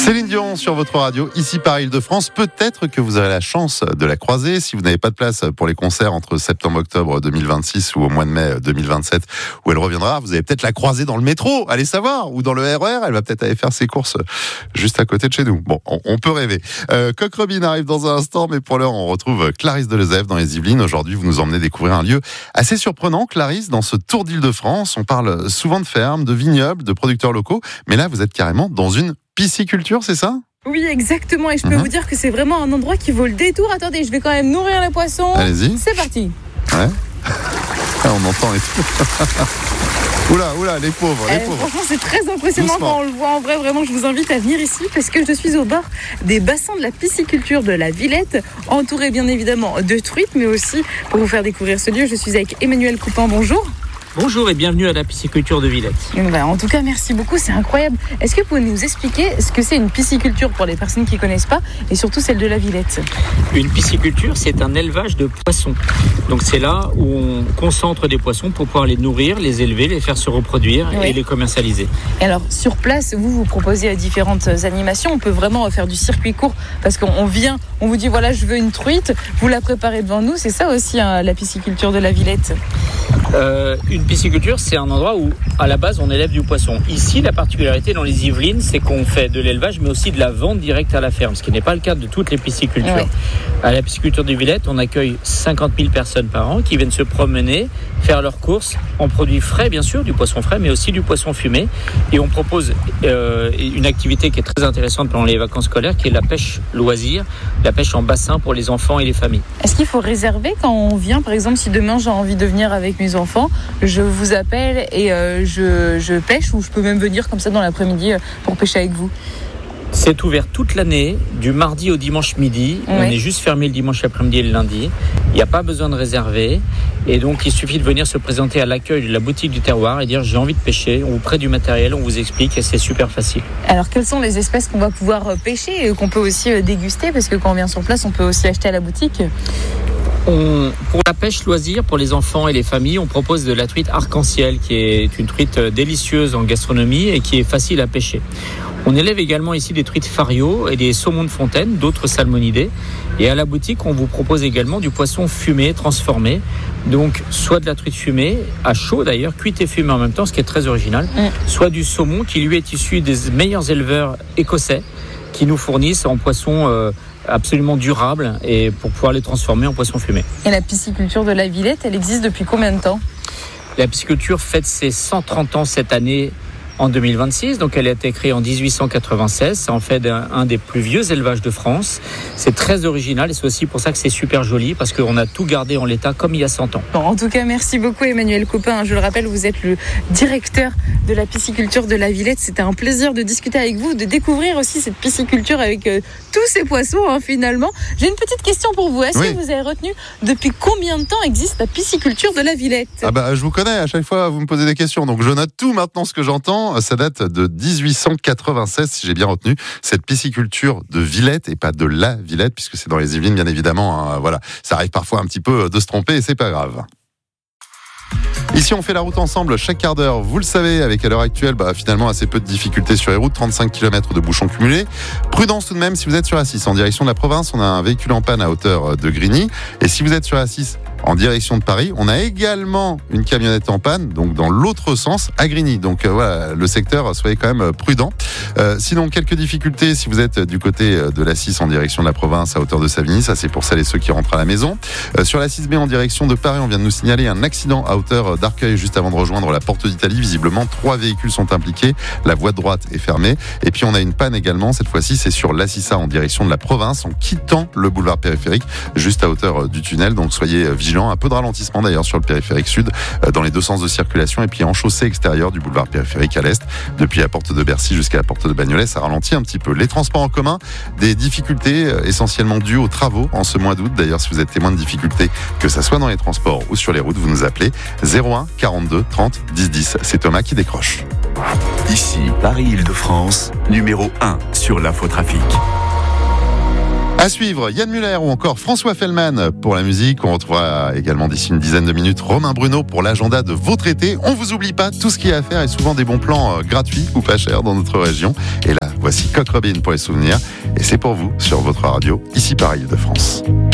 Céline Dion sur votre radio, ici par Île-de-France. Peut-être que vous aurez la chance de la croiser si vous n'avez pas de place pour les concerts entre septembre-octobre 2026 ou au mois de mai 2027 où elle reviendra. Vous allez peut-être la croiser dans le métro, allez savoir, ou dans le RER. Elle va peut-être aller faire ses courses juste à côté de chez nous. Bon, on peut rêver. Coq Robin arrive dans un instant, mais pour l'heure, on retrouve Clarisse Delezève dans les Yvelines. Aujourd'hui, vous nous emmenez découvrir un lieu assez surprenant, Clarisse, dans ce tour d'Île-de-France. On parle souvent de fermes, de vignobles, de producteurs locaux, mais là, vous êtes carrément dans une pisciculture, c'est ça ? Oui, exactement. Et je peux vous dire que c'est vraiment un endroit qui vaut le détour. Attendez, je vais quand même nourrir les poissons. Allez-y. C'est parti. Ouais. On entend et tout. Oula, les pauvres. Franchement, c'est très impressionnant quand on le voit en vrai. Vraiment, je vous invite à venir ici parce que je suis au bord des bassins de la pisciculture de la Villette, entouré bien évidemment de truites, mais aussi pour vous faire découvrir ce lieu, je suis avec Emmanuel Coupin. Bonjour. Bonjour et bienvenue à la pisciculture de Villette. En tout cas, merci beaucoup, c'est incroyable. Est-ce que vous pouvez nous expliquer ce que c'est une pisciculture pour les personnes qui ne connaissent pas, et surtout celle de la Villette ? Une pisciculture, c'est un élevage de poissons. Donc c'est là où on concentre des poissons pour pouvoir les nourrir, les élever, les faire se reproduire et les commercialiser. Et alors, sur place, vous proposez différentes animations. On peut vraiment faire du circuit court parce qu'on vient, on vous dit voilà, je veux une truite, vous la préparez devant nous. C'est ça aussi la pisciculture de la Villette. Une pisciculture, c'est un endroit où, à la base, on élève du poisson. Ici, la particularité dans les Yvelines, c'est qu'on fait de l'élevage, mais aussi de la vente directe à la ferme, ce qui n'est pas le cas de toutes les piscicultures. Ouais. À la pisciculture de Villette, on accueille 50 000 personnes par an qui viennent se promener, faire leurs courses en produits frais, bien sûr, du poisson frais, mais aussi du poisson fumé. Et on propose une activité qui est très intéressante pendant les vacances scolaires, qui est la pêche loisir, la pêche en bassin pour les enfants et les familles. Est-ce qu'il faut réserver quand on vient ? Par exemple, si demain j'ai envie de venir avec mes enfants, je vous appelle et je pêche, ou je peux même venir comme ça dans l'après-midi pour pêcher avec vous ? C'est ouvert toute l'année, du mardi au dimanche midi. Oui. On est juste fermé le dimanche après-midi et le lundi. Il n'y a pas besoin de réserver. Et donc, il suffit de venir se présenter à l'accueil de la boutique du terroir et dire « j'ai envie de pêcher ». On vous prête du matériel, on vous explique et c'est super facile. Alors, quelles sont les espèces qu'on va pouvoir pêcher et qu'on peut aussi déguster ? Parce que quand on vient sur place, on peut aussi acheter à la boutique. Pour la pêche loisir, pour les enfants et les familles, on propose de la truite arc-en-ciel, qui est une truite délicieuse en gastronomie et qui est facile à pêcher. On élève également ici des truites fario et des saumons de fontaine, d'autres salmonidés. Et à la boutique, on vous propose également du poisson fumé, transformé. Donc, soit de la truite fumée, à chaud d'ailleurs, cuite et fumée en même temps, ce qui est très original. Soit du saumon qui lui est issu des meilleurs éleveurs écossais qui nous fournissent en poisson absolument durable et pour pouvoir les transformer en poisson fumé. Et la pisciculture de la Villette, elle existe depuis combien de temps ? La pisciculture fête ses 130 ans cette année en 2026, donc elle a été créée en 1896, c'est en fait un des plus vieux élevages de France. C'est très original et c'est aussi pour ça que c'est super joli parce qu'on a tout gardé en l'état comme il y a 100 ans. Bon, en tout cas, merci beaucoup Emmanuel Coupin. Je le rappelle, vous êtes le directeur de la pisciculture de la Villette. C'était un plaisir de discuter avec vous, de découvrir aussi cette pisciculture avec tous ces poissons finalement. J'ai une petite question pour vous. Est-ce que vous avez retenu depuis combien de temps existe la pisciculture de la Villette ? Je vous connais, à chaque fois vous me posez des questions, donc je note tout maintenant ce que j'entends. Ça date de 1896, si j'ai bien retenu, cette pisciculture de Villette et pas de la Villette, puisque c'est dans les Yvelines, bien évidemment. Voilà, ça arrive parfois un petit peu de se tromper et c'est pas grave. Ici, on fait la route ensemble chaque quart d'heure. Vous le savez, avec à l'heure actuelle, finalement, assez peu de difficultés sur les routes. 35 km de bouchons cumulés. Prudence tout de même, si vous êtes sur A6 en direction de la province, on a un véhicule en panne à hauteur de Grigny. Et si vous êtes sur A6 en direction de Paris, on a également une camionnette en panne, donc dans l'autre sens, à Grigny. Donc voilà, le secteur, soyez quand même prudent. Sinon, quelques difficultés si vous êtes du côté de l'A6 en direction de la province à hauteur de Savigny. Ça, c'est pour celles et ceux qui rentrent à la maison. Sur la 6B en direction de Paris, on vient de nous signaler un accident à hauteur d'Arcueil juste avant de rejoindre la porte d'Italie. Visiblement, 3 véhicules sont impliqués. La voie de droite est fermée. Et puis, on a une panne également. Cette fois-ci, c'est sur l'A6A en direction de la province, en quittant le boulevard périphérique, juste à hauteur du tunnel. Donc, soyez vigilants. Un peu de ralentissement d'ailleurs sur le périphérique sud, dans les deux sens de circulation. Et puis, en chaussée extérieure du boulevard périphérique à l'est, depuis la porte de Bercy jusqu'à la porte de Bagnolet, ça ralentit un petit peu. Les transports en commun, des difficultés essentiellement dues aux travaux en ce mois d'août. D'ailleurs, si vous êtes témoin de difficultés, que ça soit dans les transports ou sur les routes, vous nous appelez 01 42 30 10 10. C'est Thomas qui décroche. Ici, Paris-Île-de-France, numéro 1 sur l'infotrafic. À suivre, Yann Muller ou encore François Fellman pour la musique. On retrouvera également d'ici une dizaine de minutes Romain Bruno pour l'agenda de votre été. On vous oublie pas, tout ce qu'il y a à faire et souvent des bons plans gratuits ou pas chers dans notre région. Et là, Voici Coq Robin pour les souvenirs. Et c'est pour vous sur votre radio, ici Paris Île-de-France.